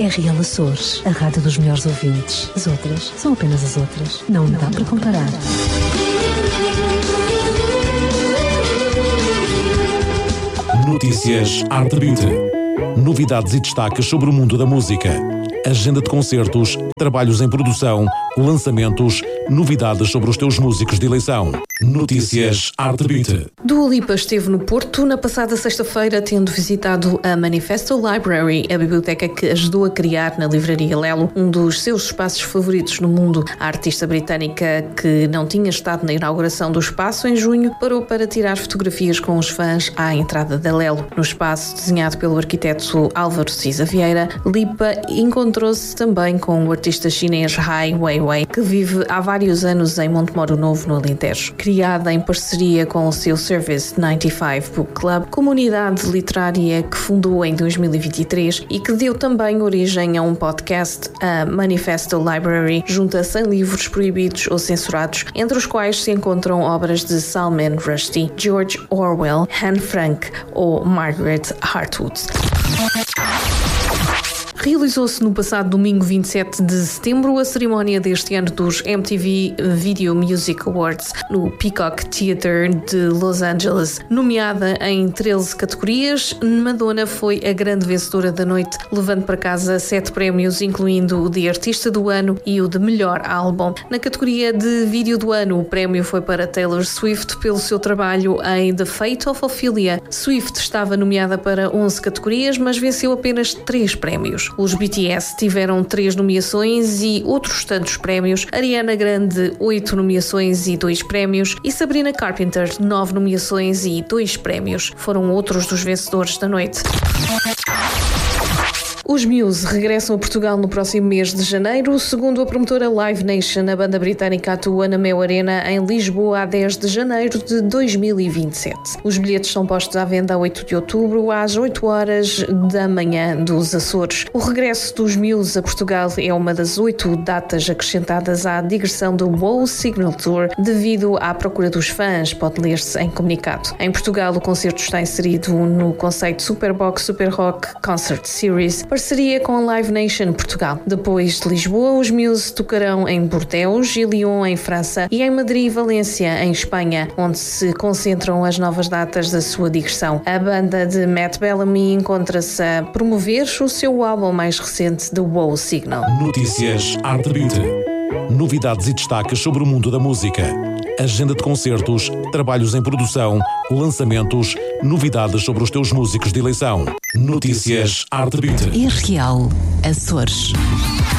RL Açores, a rádio dos melhores ouvintes. As outras são apenas as outras. Não dá para comparar. Notícias Arte Beauty. Novidades e destaques sobre o mundo da música. Agenda de concertos, trabalhos em produção, lançamentos, novidades sobre os teus músicos de eleição. Notícias Arte Beauty. Dua Lipa esteve no Porto na passada sexta-feira, tendo visitado a Manifesto Library, a biblioteca que ajudou a criar na Livraria Lelo um dos seus espaços favoritos no mundo. A artista britânica, que não tinha estado na inauguração do espaço em junho, parou para tirar fotografias com os fãs à entrada da Lelo. No espaço, desenhado pelo arquiteto Álvaro Cisa Vieira, Lipa encontrou-se também com o artista chinês Ai Weiwei, que vive há vários anos em Montemoro Novo, no Alentejo. Criada em parceria com o seu Service 95 Book Club, comunidade literária que fundou em 2023 e que deu também origem a um podcast, a Manifesto Library, junta 100 livros proibidos ou censurados, entre os quais se encontram obras de Salman Rushdie, George Orwell, Anne Frank ou Margaret Atwood. Realizou-se no passado domingo 27 de setembro a cerimónia deste ano dos MTV Video Music Awards no Peacock Theatre de Los Angeles. Nomeada em 13 categorias, Madonna foi a grande vencedora da noite, levando para casa 7 prémios, incluindo o de Artista do Ano e o de Melhor Álbum. Na categoria de Vídeo do Ano, o prémio foi para Taylor Swift pelo seu trabalho em The Fate of Ophelia. Swift estava nomeada para 11 categorias, mas venceu apenas 3 prémios. Os BTS tiveram 3 nomeações e outros tantos prémios. Ariana Grande, 8 nomeações e 2 prémios. E Sabrina Carpenter, 9 nomeações e 2 prémios. Foram outros dos vencedores da noite. Os Muse regressam a Portugal no próximo mês de janeiro. Segundo a promotora Live Nation, a banda britânica atua na Mel Arena em Lisboa a 10 de janeiro de 2027. Os bilhetes são postos à venda a 8 de outubro, às 8 horas da manhã dos Açores. O regresso dos Muse a Portugal é uma das 8 datas acrescentadas à digressão do WoW Signal Tour devido à procura dos fãs, pode ler-se em comunicado. Em Portugal, o concerto está inserido no conceito Superbox Super Rock Concert Series, parceria com a Live Nation Portugal. Depois de Lisboa, os Muse tocarão em Bordeaux e Lyon, em França, e em Madrid e Valência, em Espanha, onde se concentram as novas datas da sua digressão. A banda de Matt Bellamy encontra-se a promover o seu álbum mais recente, The WoW Signal. Notícias Arte Beauty. Novidades e destaques sobre o mundo da música. Agenda de concertos, trabalhos em produção, lançamentos, novidades sobre os teus músicos de eleição. Notícias Arte Beauty. RL Açores.